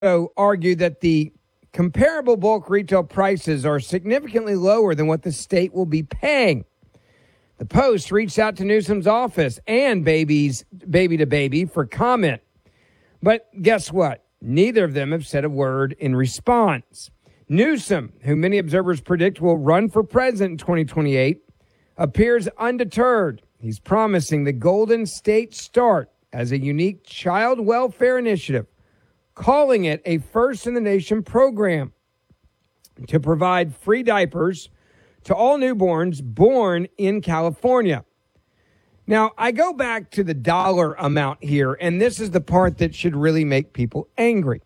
argued that the comparable bulk retail prices are significantly lower than what the state will be paying. The Post reached out to Newsom's office and Baby to Baby for comment. But guess what? Neither of them have said a word in response. Newsom, who many observers predict will run for president in 2028, appears undeterred. He's promising the Golden State Start as a unique child welfare initiative, calling it a first-in-the-nation program to provide free diapers to all newborns born in California. Now, I go back to the dollar amount here, and this is the part that should really make people angry.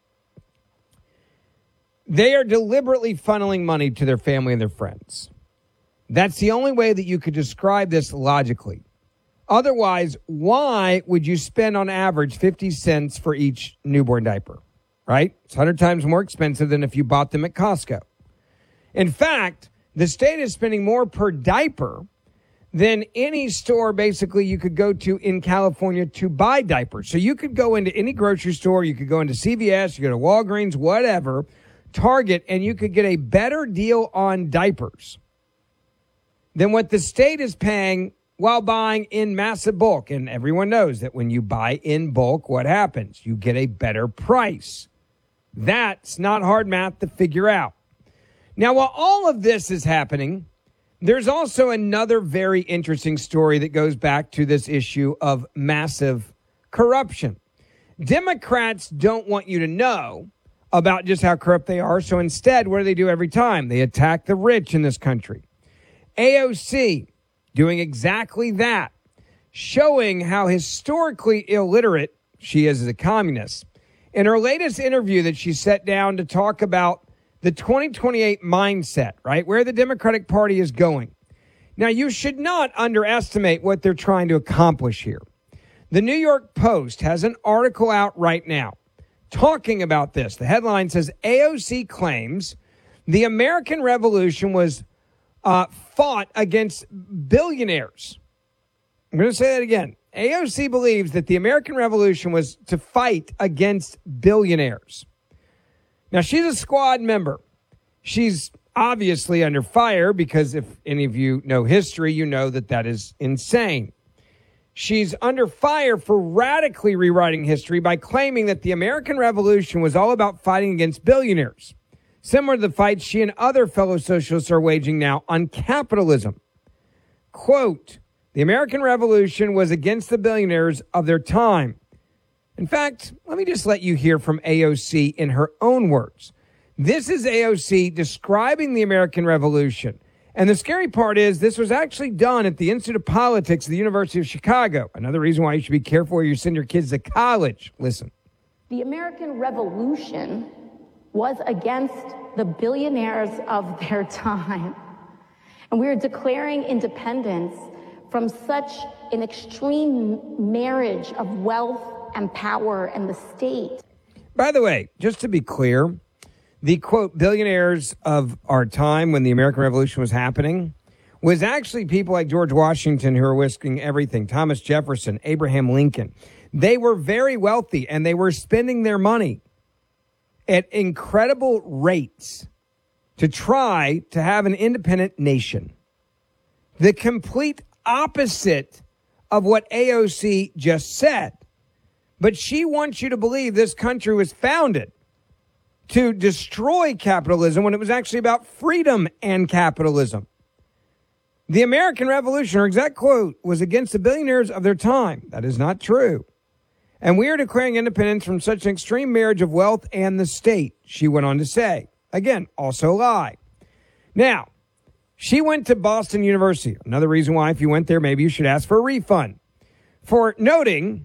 They are deliberately funneling money to their family and their friends. That's the only way that you could describe this logically. Otherwise, why would you spend on average 50 cents for each newborn diaper, right? It's 100 times more expensive than if you bought them at Costco. In fact, the state is spending more per diaper than any store basically you could go to in California to buy diapers. So you could go into any grocery store, you could go into CVS, you go to Walgreens, whatever, Target, and you could get a better deal on diapers than what the state is paying while buying in massive bulk. And everyone knows that when you buy in bulk, what happens? You get a better price. That's not hard math to figure out. Now, while all of this is happening, there's also another very interesting story that goes back to this issue of massive corruption. Democrats don't want you to know about just how corrupt they are. So instead, what do they do every time? They attack the rich in this country. AOC doing exactly that, showing how historically illiterate she is as a communist. In her latest interview that she sat down to talk about the 2028 mindset, right, where the Democratic Party is going. Now, you should not underestimate what they're trying to accomplish here. The New York Post has an article out right now talking about this. The headline says, AOC claims the American Revolution was fought against billionaires. I'm going to say that again. AOC believes that the American Revolution was to fight against billionaires. Now, she's a squad member. She's obviously under fire because if any of you know history, you know that that is insane. She's under fire for radically rewriting history by claiming that the American Revolution was all about fighting against billionaires, similar to the fight she and other fellow socialists are waging now on capitalism. Quote, the American Revolution was against the billionaires of their time. In fact, let me just let you hear from AOC in her own words. This is AOC describing the American Revolution. And the scary part is this was actually done at the Institute of Politics of the University of Chicago. Another reason why you should be careful where you send your kids to college. Listen. The American Revolution was against the billionaires of their time. And we are declaring independence from such an extreme marriage of wealth and power and the state. By the way, just to be clear, the, quote, billionaires of our time when the American Revolution was happening was actually people like George Washington who were risking everything, Thomas Jefferson, Abraham Lincoln. They were very wealthy and they were spending their money at incredible rates to try to have an independent nation. The complete opposite of what AOC just said. But she wants you to believe this country was founded to destroy capitalism when it was actually about freedom and capitalism. The American Revolution, her exact quote, was against the billionaires of their time. That is not true. And we are declaring independence from such an extreme marriage of wealth and the state, she went on to say. Again, also a lie. Now, she went to Boston University. Another reason why if you went there, maybe you should ask for a refund. For noting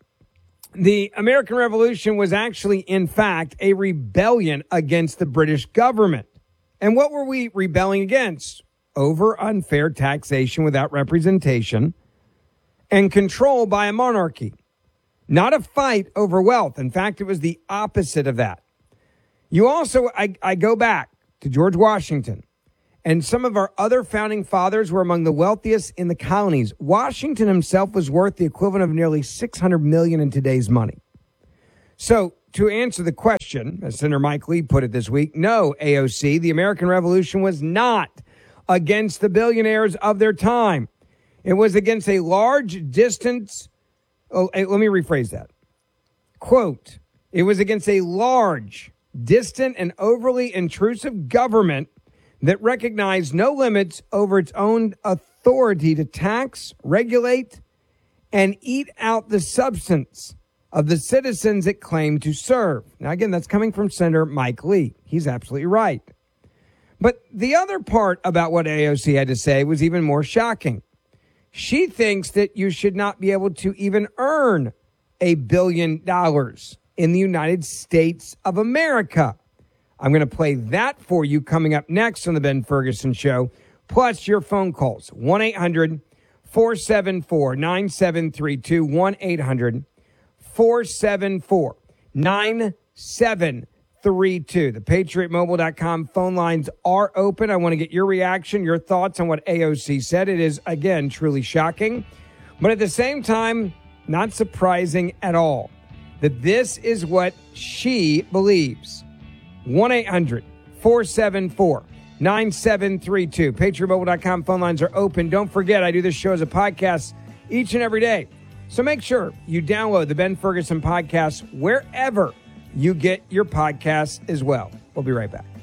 the American Revolution was actually, in fact, a rebellion against the British government. And what were we rebelling against? Over unfair taxation without representation and control by a monarchy. Not a fight over wealth. In fact, it was the opposite of that. You also, I go back to George Washington. And some of our other founding fathers were among the wealthiest in the colonies. Washington himself was worth the equivalent of nearly $600 million in today's money. So to answer the question, as Senator Mike Lee put it this week, no, AOC, the American Revolution was not against the billionaires of their time. It was against a large distance. Oh, let me rephrase that. Quote, it was against a large, distant, and overly intrusive government that recognized no limits over its own authority to tax, regulate, and eat out the substance of the citizens it claimed to serve. Now, again, that's coming from Senator Mike Lee. He's absolutely right. But the other part about what AOC had to say was even more shocking. She thinks that you should not be able to even earn $1 billion in the United States of America. I'm going to play that for you coming up next on the Ben Ferguson Show, plus your phone calls. 1-800-474-9732, 1-800-474-9732. The PatriotMobile.com phone lines are open. I want to get your reaction, your thoughts on what AOC said. It is, again, truly shocking, but at the same time, not surprising at all that this is what she believes. 1-800-474-9732. PatriotMobile.com phone lines are open. Don't forget, I do this show as a podcast each and every day. So make sure you download the Ben Ferguson podcast wherever you get your podcasts as well. We'll be right back.